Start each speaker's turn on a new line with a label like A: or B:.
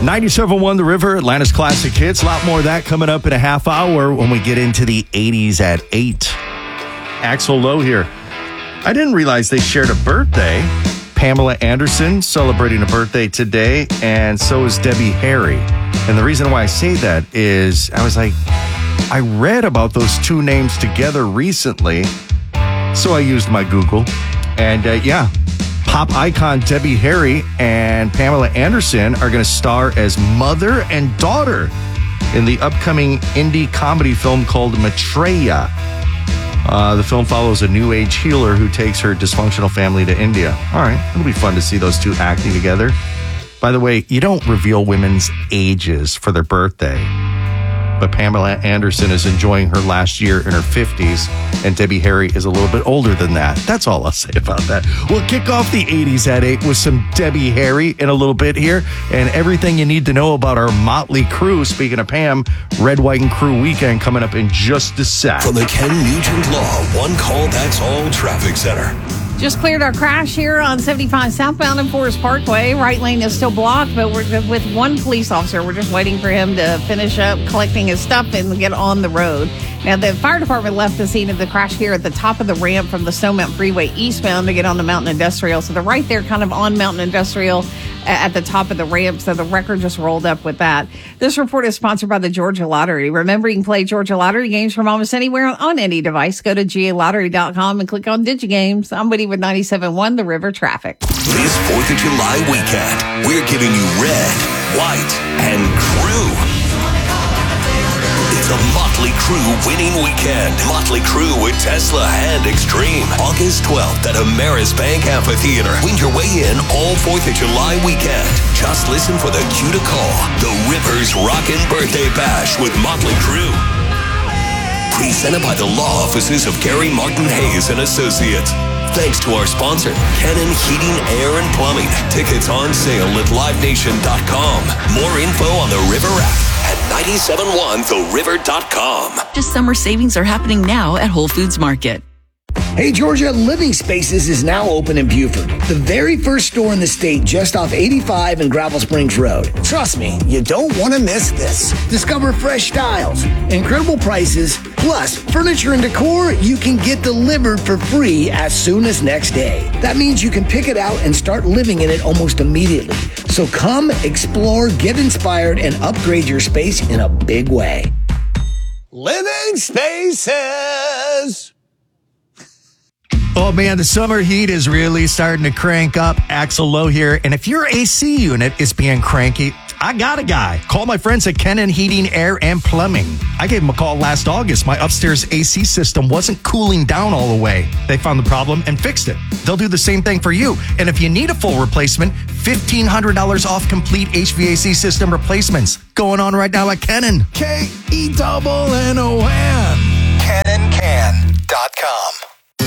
A: 97.1 The River, Atlanta's classic hits. A lot more of that coming up in a half hour when we get into the 80s at 8. Axl Lowe here. I didn't realize they shared a birthday. Pamela Anderson celebrating a birthday today, and so is Debbie Harry. And the reason why I say that is I was like, I read about those two names together recently, so I used my Google. And pop icon Debbie Harry and Pamela Anderson are going to star as mother and daughter in the upcoming indie comedy film called Maitreya. The film follows a new age healer who takes her dysfunctional family to India. All right, it'll be fun to see those two acting together. By the way, you don't reveal women's ages for their birthday. But Pamela Anderson is enjoying her last year in her 50s, and Debbie Harry is a little bit older than that. That's all I'll say about that. We'll kick off the 80s at 8 with some Debbie Harry in a little bit here, and everything you need to know about our Motley Crew. Speaking of Pam, Red, White, and Crew weekend coming up in just a sec.
B: From the Ken Nugent Law One Call That's All Traffic Center.
C: Just cleared our crash here on 75 southbound and Forest Parkway. Right lane is still blocked, but we're with one police officer. We're just waiting for him to finish up collecting his stuff and get on the road. Now, the fire department left the scene of the crash here at the top of the ramp from the Snowmount Freeway eastbound to get on the Mountain Industrial. So they're right there kind of on Mountain Industrial at the top of the ramp. So the record just rolled up with that. This report is sponsored by the Georgia Lottery. Remember, you can play Georgia Lottery games from almost anywhere on any device. Go to GALottery.com and click on DigiGames. I'm Woody with 97.1 The River Traffic.
B: This 4th of July weekend, we're giving you Red, White, and Crew. It's a Motley Crue winning weekend. Motley Crue with Tesla and Extreme. August 12th at Ameris Bank Amphitheater. Win your way in all 4th of July weekend. Just listen for the cue to call. The Rivers Rockin' Birthday Bash with Motley Crue. Presented by the law offices of Gary Martin Hayes and Associates. Thanks to our sponsor, Kennan Heating, Air, and Plumbing. Tickets on sale at livenation.com. More info on the River app at 971theriver.com.
D: Just summer savings are happening now at Whole Foods Market.
E: Hey Georgia, Living Spaces is now open in Buford, the very first store in the state just off 85 and Gravel Springs Road. Trust me, you don't want to miss this. Discover fresh styles, incredible prices, plus furniture and decor you can get delivered for free as soon as next day. That means you can pick it out and start living in it almost immediately. So come, explore, get inspired, and upgrade your space in a big way.
F: Living Spaces!
A: Oh man, the summer heat is really starting to crank up. Axl Lowe here. And if your AC unit is being cranky, I got a guy. Call my friends at Kennan Heating, Air, and Plumbing. I gave them a call last August. My upstairs AC system wasn't cooling down all the way. They found the problem and fixed it. They'll do the same thing for you. And if you need a full replacement, $1,500 off complete HVAC system replacements. Going on right now at Kennan.
F: KENNON. KennanCan.com.